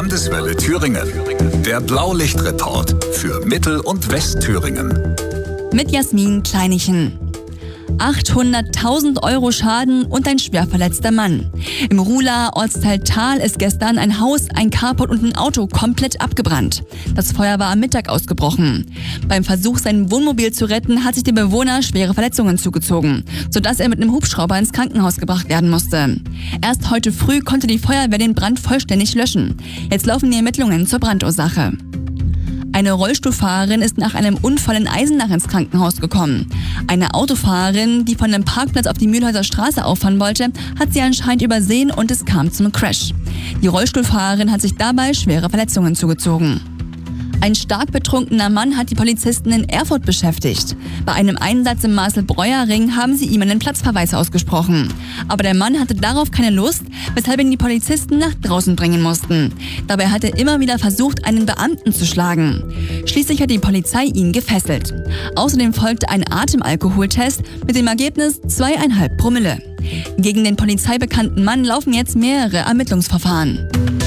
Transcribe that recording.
Landeswelle Thüringen. Der Blaulichtreport für Mittel- und Westthüringen. Mit Jasmin Kleinichen. 800.000 € Schaden und ein schwer verletzter Mann. Im Ruhler Ortsteil Thal ist gestern ein Haus, ein Carport und ein Auto komplett abgebrannt. Das Feuer war am Mittag ausgebrochen. Beim Versuch, sein Wohnmobil zu retten, hat sich der Bewohner schwere Verletzungen zugezogen, sodass er mit einem Hubschrauber ins Krankenhaus gebracht werden musste. Erst heute früh konnte die Feuerwehr den Brand vollständig löschen. Jetzt laufen die Ermittlungen zur Brandursache. Eine Rollstuhlfahrerin ist nach einem Unfall in Eisenach ins Krankenhaus gekommen. Eine Autofahrerin, die von einem Parkplatz auf die Mühlhäuser Straße auffahren wollte, hat sie anscheinend übersehen und es kam zum Crash. Die Rollstuhlfahrerin hat sich dabei schwere Verletzungen zugezogen. Ein stark betrunkener Mann hat die Polizisten in Erfurt beschäftigt. Bei einem Einsatz im Marcel-Breuer-Ring haben sie ihm einen Platzverweis ausgesprochen. Aber der Mann hatte darauf keine Lust, weshalb ihn die Polizisten nach draußen bringen mussten. Dabei hat er immer wieder versucht, einen Beamten zu schlagen. Schließlich hat die Polizei ihn gefesselt. Außerdem folgte ein Atemalkoholtest mit dem Ergebnis 2,5 Promille. Gegen den polizeibekannten Mann laufen jetzt mehrere Ermittlungsverfahren.